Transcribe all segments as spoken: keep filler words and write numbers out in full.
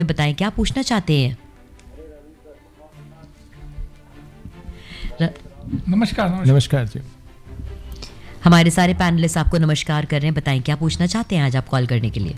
बताएं क्या पूछना चाहते हैं। नमस्कार नमस्कार जी। हमारे सारे पैनलिस्ट आपको नमस्कार कर रहे हैं। बताएं क्या पूछना चाहते हैं आज आप कॉल करने के लिए।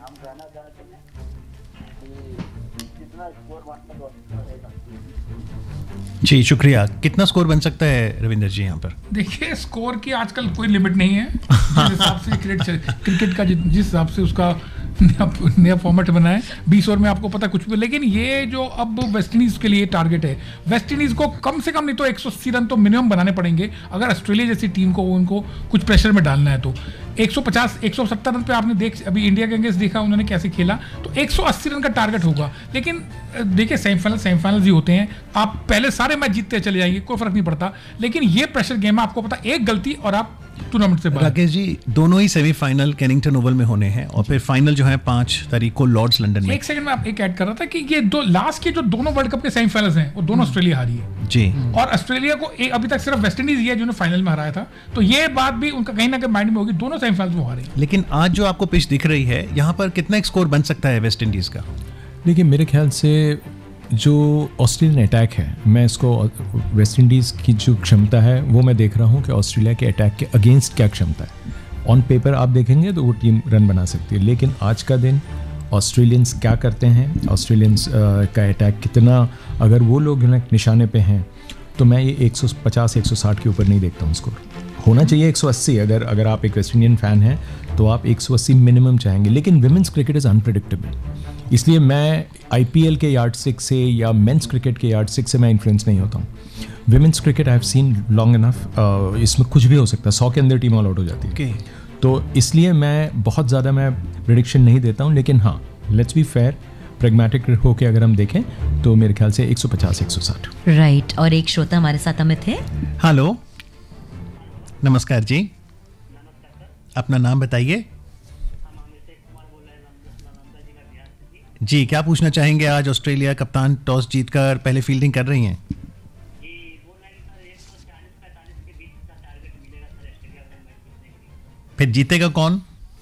जी शुक्रिया। कितना स्कोर बन सकता है रविंदर जी यहाँ पर? देखिए, स्कोर की आजकल कोई लिमिट नहीं है। जिस हिसाब से क्रिकेट क्रिकेट का जिस हिसाब से उसका नया, नया फॉर्मेट बना है, बीस ओवर में आपको पता कुछ भी। लेकिन ये जो अब वेस्ट इंडीज के लिए टारगेट है, वेस्ट इंडीज को कम से कम नहीं तो एक सौ अस्सी रन तो मिनिमम बनाने पड़ेंगे अगर ऑस्ट्रेलिया जैसी टीम को उनको कुछ प्रेशर में डालना है। तो एक सौ पचास एक सौ सत्तर रन पे आपने देख अभी इंडिया के अगेंस्ट देखा उन्होंने कैसे खेला, तो एक सौ अस्सी रन का टारगेट होगा। लेकिन देखिए, सेमीफाइनल सेमीफाइनल ही होते हैं, आप पहले सारे मैच जीतते चले जाएंगे, कोई फर्क नहीं पड़ता। लेकिन ये प्रेशर गेम है, आपको पता एक गलती और आप टूर्नामेंट से बाहर। राकेश जी, दोनों ही सेमीफाइनल कैनिंगटन ओवल में होने हैं और फिर फाइनल जो है पांच तारीख को लॉर्ड्स लंदन में। एक सेकंड में आप एक ऐड कर रहा था कि ये दो लास्ट के जो दोनों वर्ल्ड कप के सेमीफाइनल्स हैं वो दोनों ऑस्ट्रेलिया हारी है जी, और ऑस्ट्रेलिया को एक अभी तक सिर्फ वेस्ट इंडीज ही है जिन्होंने फाइनल में हराया था। तो ये बात भी उनका कहीं ना कहीं माइंड में होगी, दोनों सेमीफाइनल्स वो हारे। लेकिन आज जो आपको पिच दिख रही है यहाँ पर कितना एक स्कोर बन सकता है वेस्ट इंडीज का? देखिए, मेरे ख्याल से जो ऑस्ट्रेलियन अटैक है, मैं इसको वेस्ट इंडीज़ की जो क्षमता है वो मैं देख रहा हूँ कि ऑस्ट्रेलिया के अटैक के अगेंस्ट क्या क्षमता है। ऑन पेपर आप देखेंगे तो वो टीम रन बना सकती है, लेकिन आज का दिन ऑस्ट्रेलियंस क्या करते हैं, ऑस्ट्रेलियंस का अटैक कितना, अगर वो लोग निशाने पे हैं तो मैं ये एक सौ पचास एक सौ साठ के ऊपर नहीं देखता हूँ स्कोर। होना चाहिए एक सौ अस्सी। अगर अगर आप एक वेस्ट इंडियन फ़ैन हैं तो आप एक सौ अस्सी मिनिमम चाहेंगे। लेकिन विमेंस क्रिकेट इज़ अनप्रेडिक्टेबल, इसलिए मैं आईपीएल के यार्ड स्टिक से या मेंस क्रिकेट के यार्ड स्टिक से मैं इन्फ्लुएंस नहीं होता हूँ। Women's cricket I have seen long enough, इसमें कुछ भी हो सकता है, सौ के अंदर टीम ऑल आउट हो जाती है okay. तो इसलिए मैं बहुत ज़्यादा मैं प्रेडिक्शन नहीं देता हूँ। लेकिन हाँ, लेट्स बी फेयर, प्रैग्मेटिक होके अगर हम देखें तो मेरे ख्याल से एक सौ पचास एक सौ साठ। राइट। और एक श्रोता हमारे साथ अमित है। हेलो, नमस्कार जी, अपना नाम बताइए जी। क्या पूछना चाहेंगे? आज ऑस्ट्रेलिया कप्तान टॉस जीतकर पहले फील्डिंग कर रही हैं। फिर जीतेगा कौन?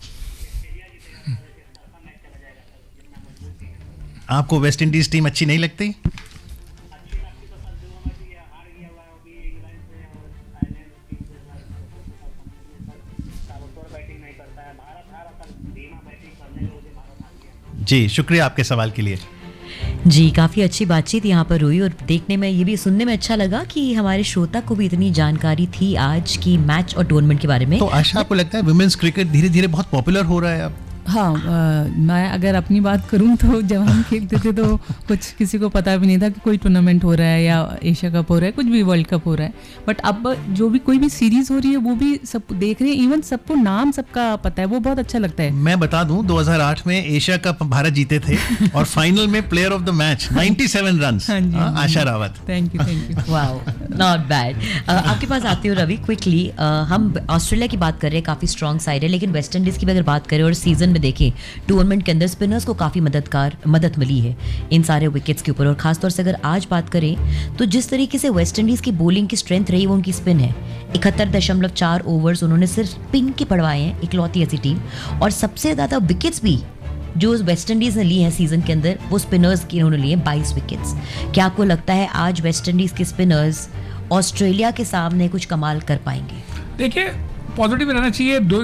आपको वेस्ट इंडीज टीम अच्छी नहीं लगती? जी शुक्रिया आपके सवाल के लिए। जी, काफ़ी अच्छी बातचीत यहाँ पर हुई और देखने में ये भी सुनने में अच्छा लगा कि हमारे श्रोता को भी इतनी जानकारी थी आज की मैच और टूर्नामेंट के बारे में। तो आशा, आपको लगता है वुमेन्स क्रिकेट धीरे धीरे बहुत पॉपुलर हो रहा है अब? हाँ, आ, मैं अगर अपनी बात करूं तो जब हम खेलते थे तो कुछ किसी को पता भी नहीं था कि कोई टूर्नामेंट हो रहा है या एशिया कप हो रहा है, कुछ भी वर्ल्ड कप हो रहा है। बट अब जो भी कोई भी सीरीज हो रही है वो भी सब देख रहे हैं, इवन सबको नाम सबका पता है, वो बहुत अच्छा लगता है। मैं बता दूं, दो हज़ार आठ में एशिया कप भारत जीते थे और फाइनल में प्लेयर ऑफ द मैच सत्तानवे runs, Asha Rawat. Thank you thank you. Wow, not bad. आपके पास आती हूँ रवि क्विकली। हम ऑस्ट्रेलिया की बात कर रहे हैं, काफ़ी स्ट्रॉन्ग साइड है, लेकिन वेस्ट इंडीज़ की भी अगर बात करें और सीजन में देखें टूर्नामेंट के अंदर स्पिनर्स को काफ़ी मददगार मदद मिली है इन सारे विकेट्स के ऊपर। और खासतौर से अगर आज बात करें तो जिस तरीके से वेस्ट इंडीज़ की बॉलिंग की स्ट्रेंथ रही वो उनकी स्पिन है। इकहत्तर दशमलव चार ओवर्स उन्होंने सिर्फ स्पिन के पड़वाए हैं, इकलौती ऐसी टीम। और सबसे ज़्यादा विकेट्स भी जो वेस्ट इंडीज़ ने ली हैं सीजन के अंदर वो स्पिनर्स की उन्होंने लिए बाईस विकेट्स। क्या आपको लगता है आज वेस्ट इंडीज़ के स्पिनर्स ऑस्ट्रेलिया के सामने कुछ कमाल कर पाएंगे? देखिए, पॉजिटिव रहना चाहिए दो,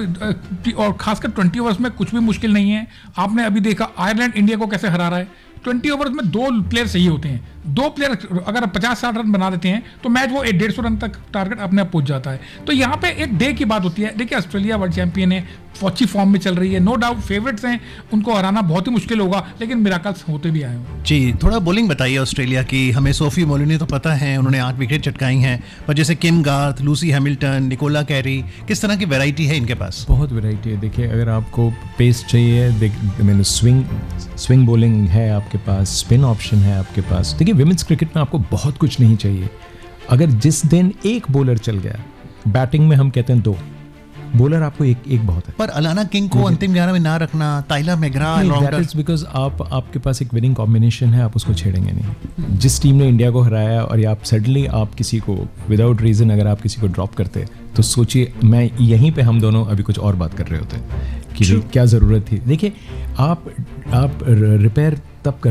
और खासकर ट्वेंटी ओवर्स में कुछ भी मुश्किल नहीं है। आपने अभी देखा आयरलैंड इंडिया को कैसे हरा रहा है। ट्वेंटी ओवर्स में दो प्लेयर चाहिए होते हैं, दो प्लेयर अगर पचास साठ रन बना देते हैं तो मैच वो डेढ़ सौ रन तक टारगेट अपने आप पहुंच जाता है। तो यहाँ पे एक डे की बात होती है। देखिए, ऑस्ट्रेलिया वर्ल्ड चैंपियन है, अच्छी फॉर्म में चल रही है, नो डाउट फेवरेट्स हैं, उनको हराना बहुत ही मुश्किल होगा, लेकिन मिराकल्स होते भी आए हैं। जी, थोड़ा बॉलिंग बताइए ऑस्ट्रेलिया की। हमें सोफी मोलिनी तो पता है, उन्होंने आठ विकेट चटकाई हैं, पर जैसे Kim Garth, Lucy Hamilton, Nicola Carey, किस तरह की वैरायटी है इनके पास? बहुत वैरायटी है। देखिए, अगर आपको पेस चाहिए, मैंने स्विंग स्विंग बॉलिंग है आपके पास, स्पिन ऑप्शन है आपके पास। देखिए, विमेंस क्रिकेट में आपको बहुत कुछ नहीं चाहिए। अगर जिस दिन एक बॉलर चल गया, बैटिंग में हम कहते हैं दो बॉलर, आपको एक एक बहुत है। पर अलाना किंग को अंतिम ग्यारह में ना रखना, ताइला मैग्रा, दैट इज बिकॉज आप आपके पास एक विनिंग कॉम्बिनेशन है, आप उसको छेड़ेंगे नहीं। जिस टीम ने इंडिया को हराया और आप सडनली आप किसी को विदाउट रीजन अगर आप किसी को ड्रॉप करते तो सोचिए, मैं यहीं पे हम दोनों अभी कुछ और बात कर रहे होते कि क्या ज़रूरत थी। देखिए, आप आप रिपेयर तब